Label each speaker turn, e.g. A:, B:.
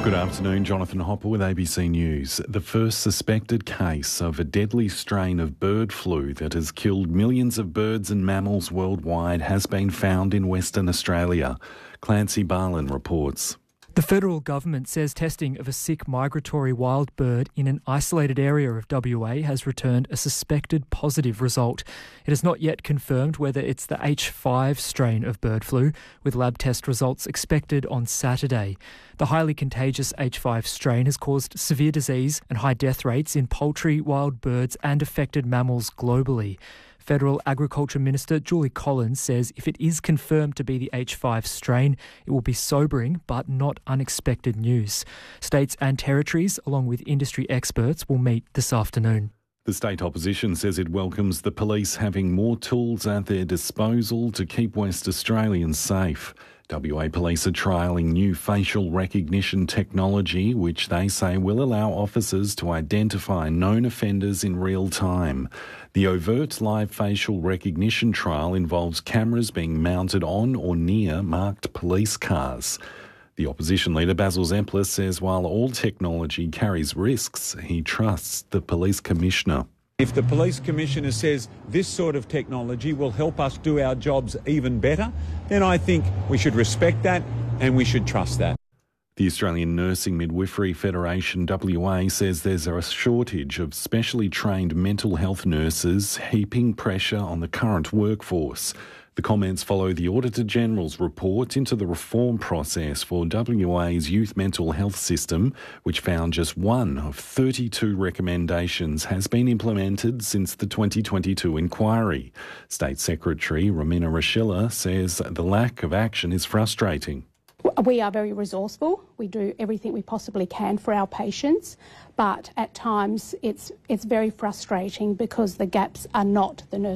A: Good afternoon, Jonathan Hopper with ABC News. The first suspected case of a deadly strain of bird flu that has killed millions of birds and mammals worldwide has been found in Western Australia. Clancy Barlin reports.
B: The federal government says testing of a sick migratory wild bird in an isolated area of WA has returned a suspected positive result. It has not yet confirmed whether it's the H5 strain of bird flu, with lab test results expected on Saturday. The highly contagious H5 strain has caused severe disease and high death rates in poultry, wild birds and affected mammals globally. Federal Agriculture Minister Julie Collins says if it is confirmed to be the H5 strain, it will be sobering but not unexpected news. States and territories, along with industry experts, will meet this afternoon.
A: The state opposition says it welcomes the police having more tools at their disposal to keep West Australians safe. WA Police are trialling new facial recognition technology, which they say will allow officers to identify known offenders in real time. The overt live facial recognition trial involves cameras being mounted on or near marked police cars. The opposition leader Basil Zemplis says while all technology carries risks, he trusts the police commissioner.
C: If the police commissioner says this sort of technology will help us do our jobs even better, then I think we should respect that and we should trust that.
A: The Australian Nursing Midwifery Federation, WA, says there's a shortage of specially trained mental health nurses, heaping pressure on the current workforce. The comments follow the Auditor-General's report into the reform process for WA's youth mental health system, which found just one of 32 recommendations has been implemented since the 2022 inquiry. State Secretary Romina Rashilla says the lack of action is frustrating.
D: We are very resourceful. We do everything we possibly can for our patients, but at times it's very frustrating because the gaps are not the nurse